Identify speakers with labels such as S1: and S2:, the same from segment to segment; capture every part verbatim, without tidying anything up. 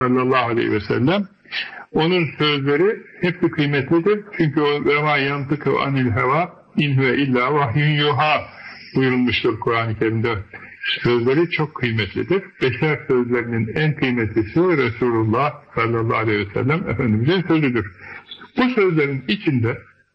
S1: sallallahu aleyhi ve sellem. Onun sözleri hepsi kıymetlidir. Çünkü o ve ma yantıkı anil heva in huve illa vahyun yuha buyurulmuştur Kur'an-ı Kerim'de. Sözleri çok kıymetlidir. Beşer sözlerinin en kıymetlisi Resulullah sallallahu aleyhi ve sellem Efendimiz'in sözüdür. Bu sözlerin içinde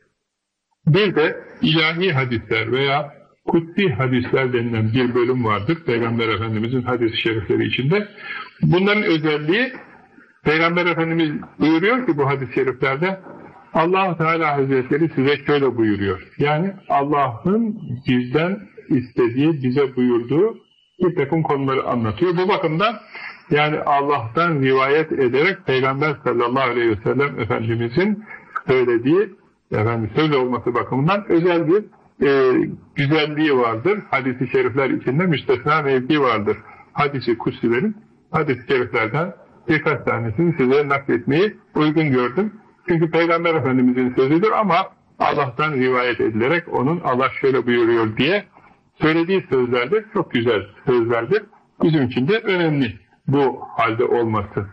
S1: bir de ilahi hadisler veya kutsi hadisler denilen bir bölüm vardır. Peygamber Efendimiz'in hadis-i şerifleri içinde. Bunların özelliği, Peygamber Efendimiz buyuruyor ki bu hadis-i şeriflerde Allah-u Teala Hazretleri size şöyle buyuruyor. Yani Allah'ın bizden istediği, bize buyurduğu bir takım konuları anlatıyor. Bu bakımdan yani Allah'tan rivayet ederek Peygamber sallallahu aleyhi ve sellem Efendimiz'in söylediği, efendim söyle olması bakımından özel bir e, güzelliği vardır. Hadis-i şerifler içinde müstesna mevki vardır. Hadis-i kutsilerin, hadis-i şeriflerden birkaç tanesini size nakletmeyi uygun gördüm. Çünkü Peygamber Efendimiz'in sözüdür ama Allah'tan rivayet edilerek onun Allah şöyle buyuruyor diye söylediği sözlerdir. Çok güzel sözlerdir. Bizim için de önemli bu halde olması.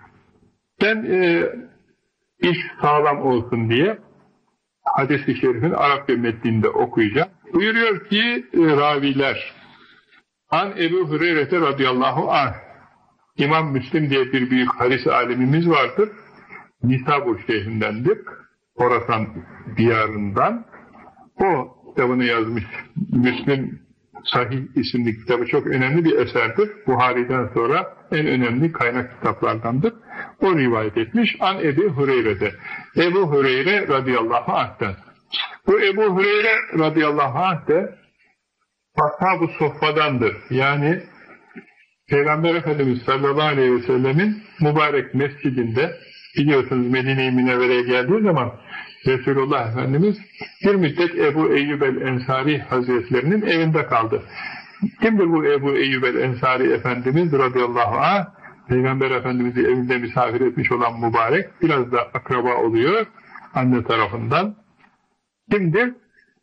S1: Ben e, iş sağlam olsun diye hadis-i şerifin Arapça metninde okuyacağım. Buyuruyor ki e, raviler An Ebu Hureyre radıyallahu anh, İmam Müslim diye bir büyük hadis alimimiz vardır. Nisabur şehrindendir. Horasan diyarından. O kitabını yazmış. Müslim Sahih isimli kitabı çok önemli bir eserdir. Buhari'den sonra en önemli kaynak kitaplardandır. O rivayet etmiş. An Ebu Hureyre'de. Ebu Hureyre radıyallahu anh'ten. Bu Ebu Hureyre radıyallahu anh de Ashab-ı Soffa'dandır. Yani Peygamber Efendimiz sallallahu aleyhi ve sellemin mübarek mescidinde, biliyorsunuz Medine-i Münevvere'ye geldiği zaman Resulullah Efendimiz bir müddet Ebu Eyyub el-Ensari Hazretlerinin evinde kaldı. Kimdir bu Ebu Eyyub el-Ensari Efendimiz radıyallahu anh? Peygamber Efendimiz'i evinde misafir etmiş olan mübarek, biraz da akraba oluyor anne tarafından. Kimdir?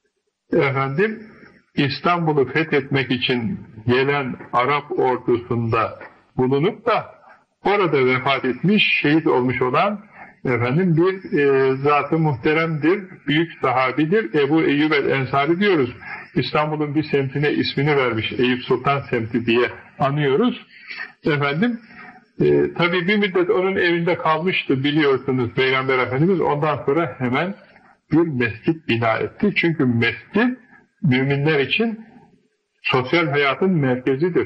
S1: Efendim, İstanbul'u fethetmek için gelen Arap ordusunda bulunup da orada vefat etmiş, şehit olmuş olan efendim bir e, zat-ı muhteremdir, büyük sahabidir. Ebu Eyyub el-Ensari diyoruz. İstanbul'un bir semtine ismini vermiş, Eyüp Sultan semti diye anıyoruz. Efendim, e, tabii bir müddet onun evinde kalmıştı biliyorsunuz Peygamber Efendimiz. Ondan sonra hemen bir mescit bina etti. Çünkü mescit müminler için sosyal hayatın merkezidir.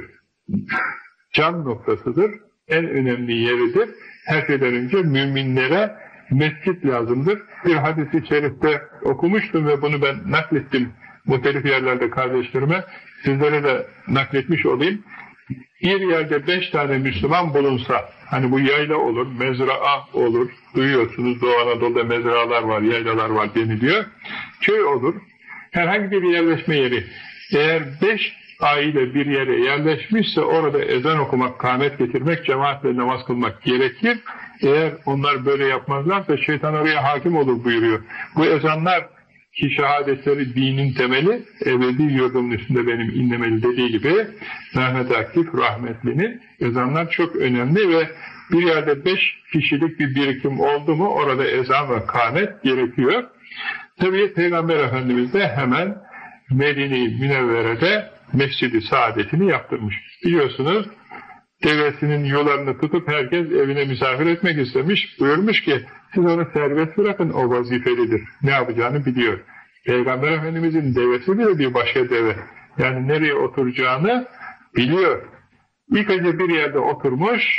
S1: Can noktasıdır. En önemli yeridir. Her şeyden önce müminlere mescit lazımdır. Bir hadis-i şerifte okumuştum ve bunu ben naklettim muhtelif yerlerde kardeşlerime. Sizlere de nakletmiş olayım. Bir yerde beş tane Müslüman bulunsa, hani bu yayla olur, mezraa olur, duyuyorsunuz Doğu Anadolu'da mezralar var, yaylalar var deniliyor. Köy olur, herhangi bir yerleşme yeri. Eğer beş aile bir yere yerleşmişse orada ezan okumak, kâmet getirmek, cemaatle namaz kılmak gerekir. Eğer onlar böyle yapmazlarsa şeytan oraya hakim olur buyuruyor. Bu ezanlar ki şehadetleri dinin temeli, ebedi yurdumun üstünde benim inlemeli dediği gibi Mehmet Akif rahmetlinin ezanlar çok önemli ve bir yerde beş kişilik bir birikim oldu mu orada ezan ve kâmet gerekiyor. Tabii Peygamber Efendimiz de hemen Medine-i Münevvere'de Mescid-i Saadet'ini yaptırmış. Biliyorsunuz devesinin yollarını tutup herkes evine misafir etmek istemiş. Buyurmuş ki siz onu serbest bırakın, o vazifelidir. Ne yapacağını biliyor. Peygamber Efendimizin devesi bile bir başka deve. Yani nereye oturacağını biliyor. İlk önce bir yerde oturmuş,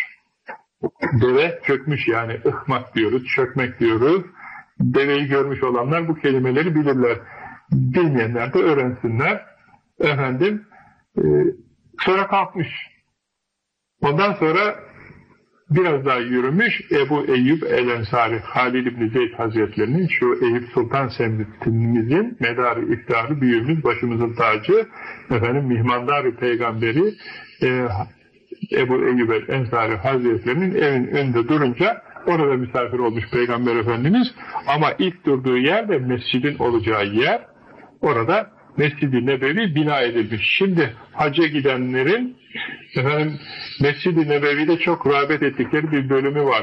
S1: deve çökmüş, yani ıhmak diyoruz, çökmek diyoruz. Deveyi görmüş olanlar bu kelimeleri bilirler. Bilmeyenler de öğrensinler. Efendim, e, sonra kalkmış. Ondan sonra biraz daha yürümüş, Ebu Eyyub el-Ensari, Halid İbni Zeyd Hazretlerinin, şu Eyüp Sultan semtimizin medarı, iftiharı, büyüğümüz, başımızın tacı, efendim, mihmandar-ı peygamberi e, Ebu Eyyub el-Ensari Hazretlerinin evin önünde durunca orada misafir olmuş Peygamber Efendimiz. Ama ilk durduğu yer de mescidin olacağı yer. Orada Mescid-i Nebevi bina edilmiş. Şimdi hacca gidenlerin Efendim Mescid-i Nebevi'de çok rağbet ettikleri bir bölümü var.